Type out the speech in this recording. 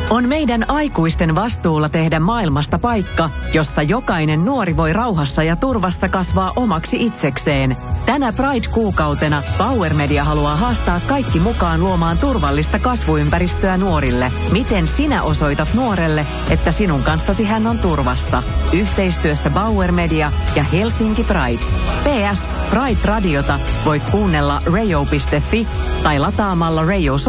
On meidän aikuisten vastuulla tehdä maailmasta paikka, jossa jokainen nuori voi rauhassa ja turvassa kasvaa omaksi itsekseen. Tänä Pride-kuukautena Bauer Media haluaa haastaa kaikki mukaan luomaan turvallista kasvuympäristöä nuorille. Miten sinä osoitat nuorelle, että sinun kanssasi hän on turvassa? Yhteistyössä Bauer Media ja Helsinki Pride. PS. Pride-radiota voit kuunnella rayo.fi tai lataamalla Rayo